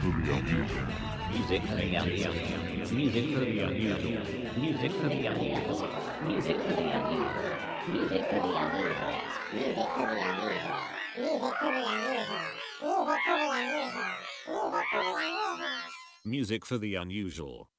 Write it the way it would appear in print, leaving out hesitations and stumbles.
Music for the unusual. Music for the unusual. Music for the unusual. Music for the unusual. Music for the unusual. Music for the unusual. Music for the unusual. Music for the unusual. Music for the unusual. Music for the unusual.